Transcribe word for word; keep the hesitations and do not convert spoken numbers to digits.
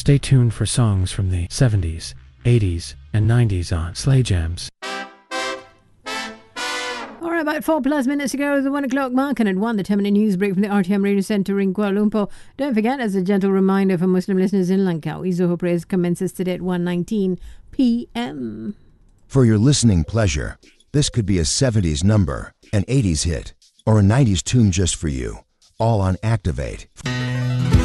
Stay tuned for songs from the seventies, eighties, and nineties on Slay Jams. Alright, about four plus minutes ago, the one o'clock mark, and at one, the ten-minute news break from the R T M Radio Centre in Kuala Lumpur. Don't forget, as a gentle reminder for Muslim listeners in Langkawi, Zuhur prayers commences today at one nineteen p.m. For your listening pleasure, this could be a seventies number, an eighties hit, or a nineties tune just for you, all on Activate.